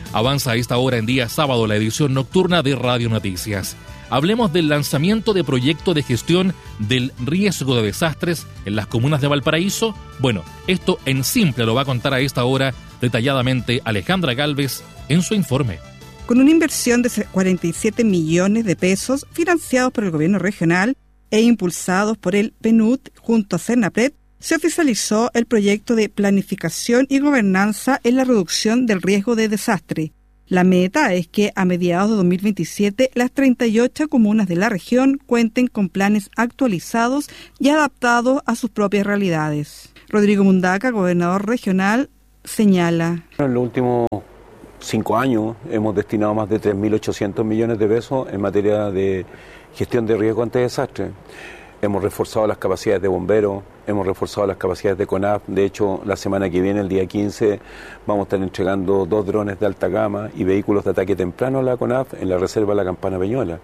Avanza a esta hora en día sábado la edición nocturna de Radio Noticias. Hablemos del lanzamiento de proyecto de gestión del riesgo de desastres en las comunas de Valparaíso. Bueno, esto en simple lo va a contar a esta hora detalladamente Alejandra Gálvez en su informe. Con una inversión de 47 millones de pesos financiados por el gobierno regional e impulsados por el PNUD junto a Senapred, se oficializó el proyecto de planificación y gobernanza en la reducción del riesgo de desastre. La meta es que a mediados de 2027 las 38 comunas de la región cuenten con planes actualizados y adaptados a sus propias realidades. Rodrigo Mundaca, gobernador regional, señala. En los últimos 5 años hemos destinado más de 3.800 millones de pesos en materia de gestión de riesgo ante desastre. Hemos reforzado las capacidades de bomberos, hemos reforzado las capacidades de CONAF. De hecho, la semana que viene, el día 15, vamos a estar entregando 2 drones de alta gama y vehículos de ataque temprano a la CONAF en la reserva La Campana Peñuela.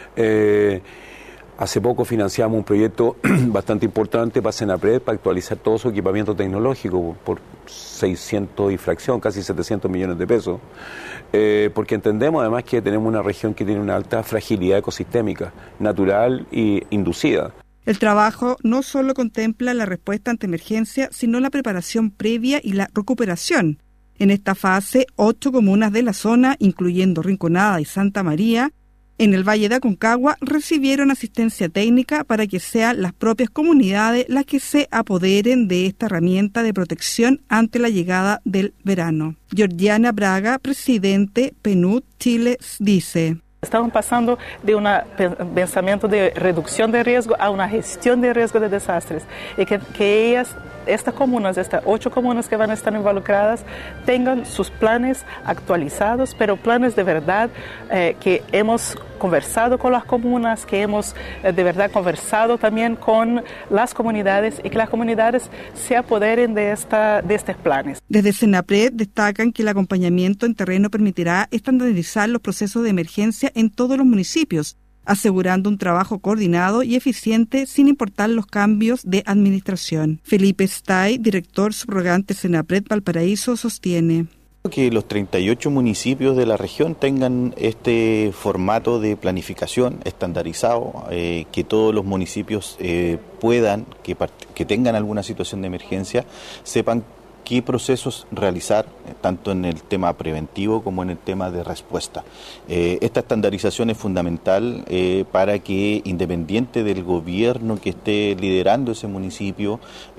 Hace poco financiamos un proyecto bastante importante para Senapred para actualizar todo su equipamiento tecnológico por 600 y fracción, casi 700 millones de pesos, porque entendemos además que tenemos una región que tiene una alta fragilidad ecosistémica, natural e inducida. El trabajo no solo contempla la respuesta ante emergencia, sino la preparación previa y la recuperación. En esta fase, 8 comunas de la zona, incluyendo Rinconada y Santa María, en el Valle de Aconcagua, recibieron asistencia técnica para que sean las propias comunidades las que se apoderen de esta herramienta de protección ante la llegada del verano. Georgiana Braga, presidente PNUD Chile, dice: Estamos pasando de un pensamiento de reducción de riesgo a una gestión de riesgo de desastres y que ellas, estas comunas, estas 8 comunas que van a estar involucradas, tengan sus planes actualizados, pero planes de verdad que hemos conversado con las comunas, que hemos de verdad conversado también con las comunidades y que las comunidades se apoderen de estos planes. Desde Senapred destacan que el acompañamiento en terreno permitirá estandarizar los procesos de emergencia en todos los municipios, asegurando un trabajo coordinado y eficiente sin importar los cambios de administración. Felipe Stay, director subrogante Senapred Valparaíso, sostiene que los 38 municipios de la región tengan este formato de planificación estandarizado, que todos los municipios puedan, que tengan alguna situación de emergencia, sepan qué procesos realizar, tanto en el tema preventivo como en el tema de respuesta. Esta estandarización es fundamental para que, independiente del gobierno que esté liderando ese municipio,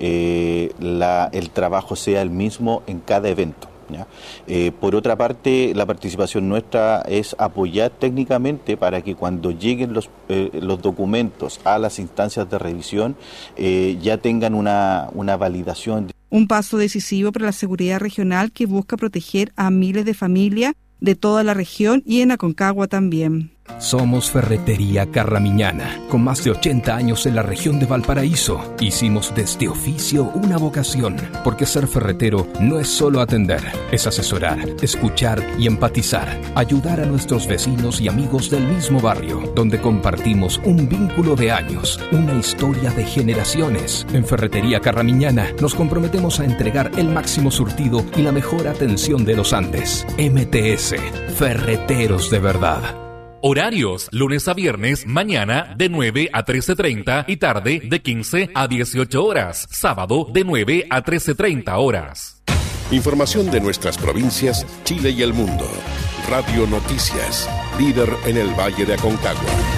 el trabajo sea el mismo en cada evento. ¿Ya? Por otra parte, la participación nuestra es apoyar técnicamente para que cuando lleguen los documentos a las instancias de revisión ya tengan una validación. Un paso decisivo para la seguridad regional que busca proteger a miles de familias de toda la región y en Aconcagua también. Somos Ferretería Carramiñana, con más de 80 años en la región de Valparaíso. Hicimos de este oficio una vocación, porque ser ferretero no es solo atender, es asesorar, escuchar y empatizar, ayudar a nuestros vecinos y amigos del mismo barrio, donde compartimos un vínculo de años, una historia de generaciones. En Ferretería Carramiñana nos comprometemos a entregar el máximo surtido y la mejor atención de los Andes. MTS, Ferreteros de verdad. Horarios, lunes a viernes, mañana de 9 a 13:30 y tarde de 15 a 18 horas. Sábado de 9 a 13:30 horas. Información de nuestras provincias, Chile y el mundo. Radio Noticias, líder en el Valle de Aconcagua.